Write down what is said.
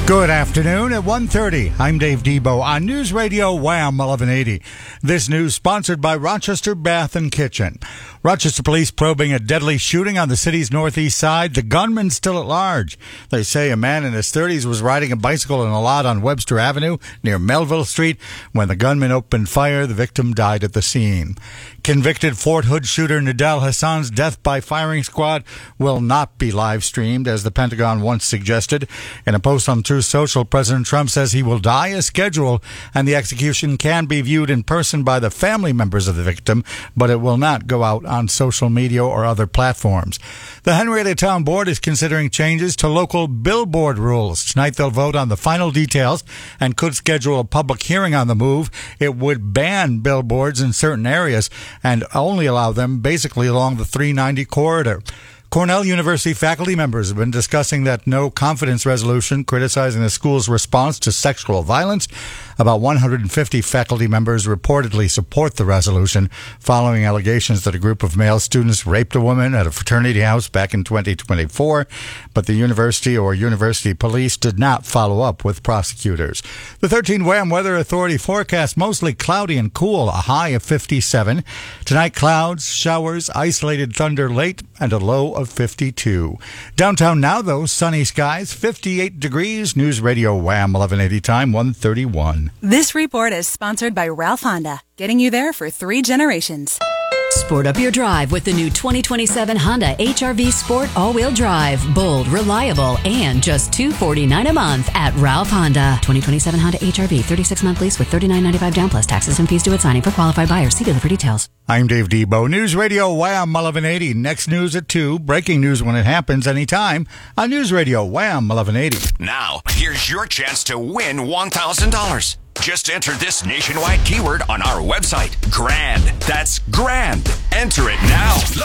Good afternoon at 1:30. I'm Dave Debo on News Radio Wham 1180. This news sponsored by Rochester Bath and Kitchen. Rochester police probing a deadly shooting on the city's northeast side. The gunman still at large. They say a man in his 30s was riding a bicycle in a lot on Webster Avenue near Melville Street. When the gunman opened fire, the victim died at the scene. Convicted Fort Hood shooter Nidal Hassan's death by firing squad will not be live streamed, as the Pentagon once suggested. In a post on Truth Social, President Trump says he will die as scheduled and the execution can be viewed in person by the family members of the victim, but it will not go out on social media or other platforms. The Henrietta Town Board is considering changes to local billboard rules. Tonight they'll vote on the final details and could schedule a public hearing on the move. It would ban billboards in certain areas and only allow them basically along the 390 corridor. Cornell University faculty members have been discussing that no confidence resolution criticizing the school's response to sexual violence. About 150 faculty members reportedly support the resolution following allegations that a group of male students raped a woman at a fraternity house back in 2024, but the university or university police did not follow up with prosecutors. The 13 Wham Weather Authority forecast mostly cloudy and cool, a high of 57. Tonight, clouds, showers, isolated thunder late, and a low of 52. Downtown now, though, sunny skies, 58 degrees. News Radio Wham 1180 time, 1:31. This report is sponsored by Ralph Honda, getting you there for 3 generations. Sport up your drive with the new 2027 Honda HR-V Sport all-wheel drive. Bold, reliable, and just $249 a month at Ralph Honda. 2027 Honda HR-V, 36-month lease with $39.95 down plus taxes and fees due at signing for qualified buyers. See dealer for details. I'm Dave Debo. News Radio Wham 1180. Next news at 2. Breaking news when it happens anytime on News Radio Wham 1180. Now, here's your chance to win $1,000. Just enter this nationwide keyword on our website, GRAND. That's GRAND. Enter it now.